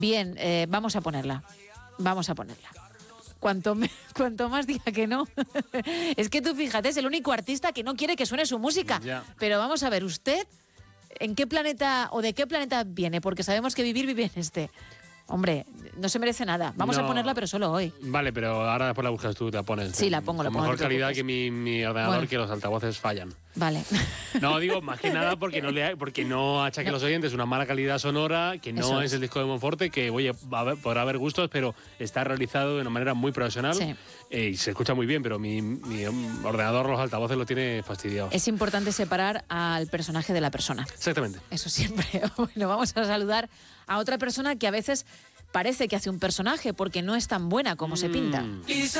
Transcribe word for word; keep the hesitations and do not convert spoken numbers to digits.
Bien, eh, vamos a ponerla. Vamos a ponerla. Cuanto, me, cuanto más diga que no. Es que tú fíjate, es el único artista que no quiere que suene su música. Ya. Pero vamos a ver, ¿usted en qué planeta o de qué planeta viene? Porque sabemos que vivir vive en este. Hombre, no se merece nada. Vamos No. a ponerla, pero solo hoy. Vale, pero ahora después la buscas tú, te la pones. Sí, la pongo, la Con pongo, mejor no te calidad preocupes. que mi, mi ordenador, Bueno. que los altavoces fallan. Vale. No, digo, más que nada porque no, le, porque no achaque a No. los oyentes una mala calidad sonora, que no Eso es. es. el disco de Monforte, que oye, va a haber- podrá haber gustos, pero está realizado de una manera muy profesional. Sí. eh, y se escucha muy bien, pero mi, mi um, ordenador, los altavoces lo tiene fastidiado. Es importante separar al personaje de la persona. Exactamente. Eso siempre. Bueno, vamos a saludar a otra persona que a veces parece que hace un personaje porque no es tan buena como se pinta. Mm. Y